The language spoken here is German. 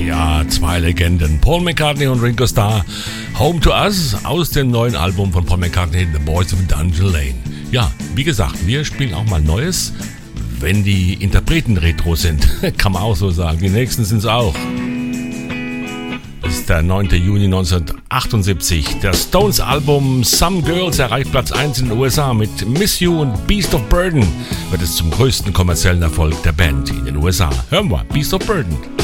Ja, zwei Legenden, Paul McCartney und Ringo Starr. Home to Us aus dem neuen Album von Paul McCartney, The Boys of Dungeon Lane. Ja, wie gesagt, wir spielen auch mal Neues, wenn die Interpreten retro sind. Kann man auch so sagen. Die nächsten sind es auch. Das ist der 9. Juni 1978. Der Stones-Album Some Girls erreicht Platz 1 in den USA. Mit Miss You und Beast of Burden wird es zum größten kommerziellen Erfolg der Band in den USA. Hören wir Beast of Burden.